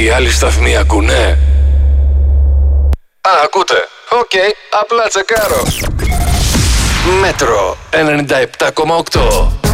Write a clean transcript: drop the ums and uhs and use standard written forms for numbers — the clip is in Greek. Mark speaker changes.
Speaker 1: οι άλλοι σταθμοί ακούνε? Ακούτε. Οκ, απλά τσεκάρω. Μέτρο 97,8.